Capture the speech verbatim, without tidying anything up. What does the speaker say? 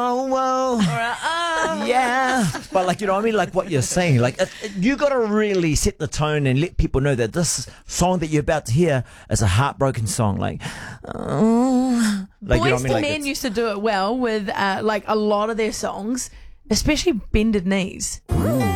Oh, well. Or a, oh. Yeah. But, like, you know what I mean? Like what you're saying. Like, it, it, you got to really set the tone and let people know that this song that you're about to hear is a heartbroken song. Like, oh. Like, Boys you know what I mean? to Like, Men it's- used to do it well with uh, like a lot of their songs, especially Bended Knees. Mm.